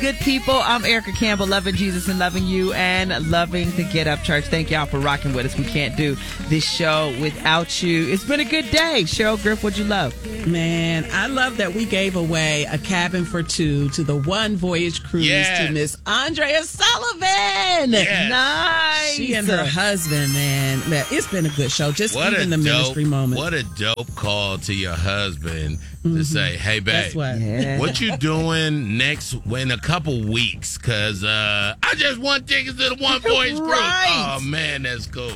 good people. I'm Erica Campbell, loving Jesus and loving you and loving the Get Up Church. Thank y'all for rocking with us. We can't do this show without you. It's been a good day. Cheryl Griff, what'd you love? Man, I love that we gave away a cabin for two to the One Voyage Cruise to Miss Andrea Sullivan. Yes. Nice. She and her husband, man, it's been a good show. Just even the ministry moment. What a dope call to your husband to say, hey, babe, what you doing next in a couple weeks? Because I just won tickets to the One Voyage Cruise. Oh, man, that's cool.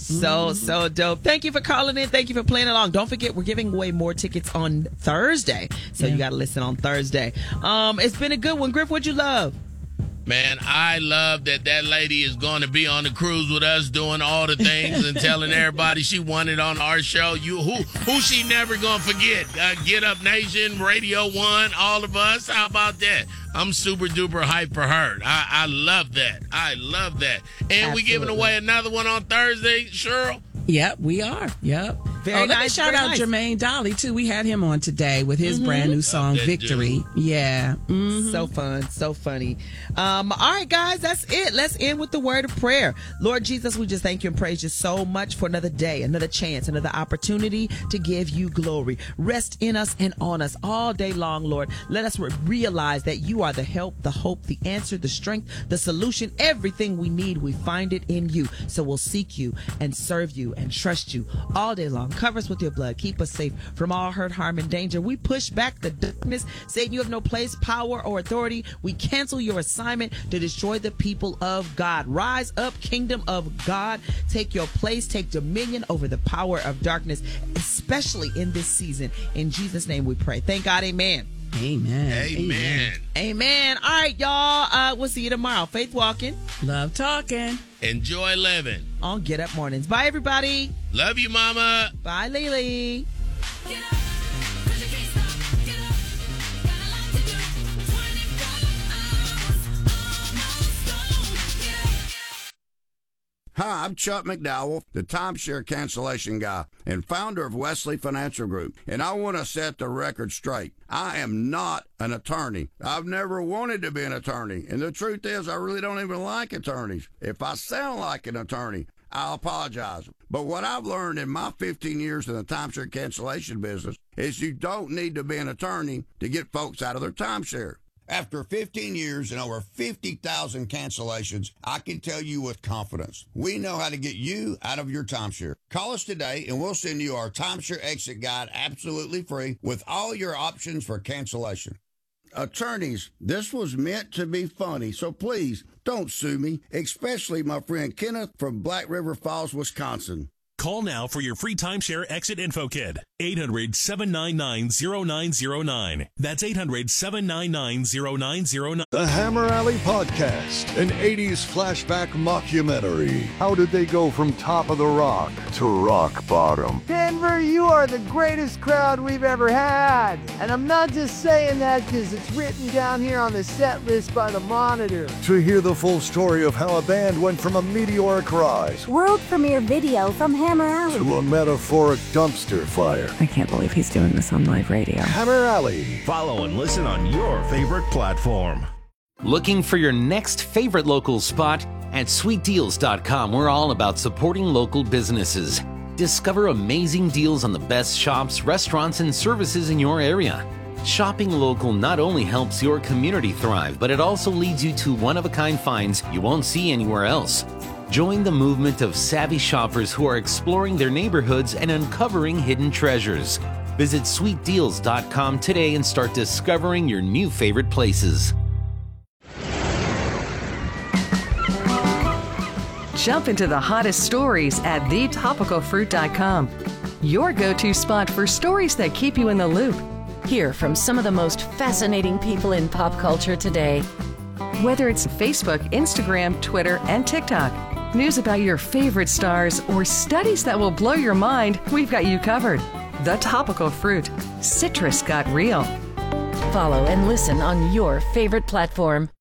So dope. Thank you for calling in. Thank you for playing along. Don't forget, we're giving away more tickets on Thursday. So you got to listen on Thursday. It's been a good one. Griff, what'd you love? Man, I love that lady is going to be on the cruise with us doing all the things and telling everybody she won it on our show. Who she never going to forget? Get Up Nation, Radio 1, all of us. How about that? I'm super duper hyped for her. I love that. I love that. And we giving away another one on Thursday, Cheryl? Yep, we are. Yep. Very nice. Let me shout out Jermaine Dolly, too. We had him on today with his brand new song, Victory. Dude. Yeah. So fun. So funny. All right, guys, that's it. Let's end with the word of prayer. Lord Jesus, we just thank you and praise you so much for another day, another chance, another opportunity to give you glory. Rest in us and on us all day long, Lord. Let us realize that you are the help, the hope, the answer, the strength, the solution. Everything we need, we find it in you. So we'll seek you and serve you and trust you all day long. Cover us with your blood. Keep us safe from all hurt, harm, and danger. We push back the darkness. Satan, you have no place, power, or authority. We cancel your assignment to destroy the people of God. Rise up, kingdom of God. Take your place. Take dominion over the power of darkness, especially in this season. In Jesus' name we pray. Thank God. Amen. Amen. Amen. Amen. All right, y'all. We'll see you tomorrow. Faith walking. Love talking. Enjoy living. On Get Up Mornings. Bye, everybody. Love you, Mama. Bye, Lily. Hi, I'm Chuck McDowell, the timeshare cancellation guy and founder of Wesley Financial Group, and I want to set the record straight. I am not an attorney. I've never wanted to be an attorney, and the truth is I really don't even like attorneys. If I sound like an attorney, I'll apologize. But what I've learned in my 15 years in the timeshare cancellation business is you don't need to be an attorney to get folks out of their timeshare. After 15 years and over 50,000 cancellations, I can tell you with confidence, we know how to get you out of your timeshare. Call us today and we'll send you our timeshare exit guide absolutely free with all your options for cancellation. Attorneys, this was meant to be funny, so please don't sue me, especially my friend Kenneth from Black River Falls, Wisconsin. Call now for your free timeshare exit info kit. 800-799-0909. That's 800-799-0909. The Hammer Alley Podcast, an 80s flashback mockumentary. How did they go from top of the rock to rock bottom? Denver, you are the greatest crowd we've ever had. And I'm not just saying that because it's written down here on the set list by the Monitor. To hear the full story of how a band went from a meteoric rise, world premiere video from Hammer Alley, to a metaphoric dumpster fire. I can't believe he's doing this on live radio. Hammer Alley. Follow and listen on your favorite platform. Looking for your next favorite local spot? At sweetdeals.com, we're all about supporting local businesses. Discover amazing deals on the best shops, restaurants, and services in your area. Shopping local not only helps your community thrive, but it also leads you to one-of-a-kind finds you won't see anywhere else. Join the movement of savvy shoppers who are exploring their neighborhoods and uncovering hidden treasures. Visit sweetdeals.com today and start discovering your new favorite places. Jump into the hottest stories at thetopicalfruit.com. Your go-to spot for stories that keep you in the loop. Hear from some of the most fascinating people in pop culture today. Whether it's Facebook, Instagram, Twitter, and TikTok, news about your favorite stars, or studies that will blow your mind, we've got you covered. The Topical Fruit. Citrus got real. Follow and listen on your favorite platform.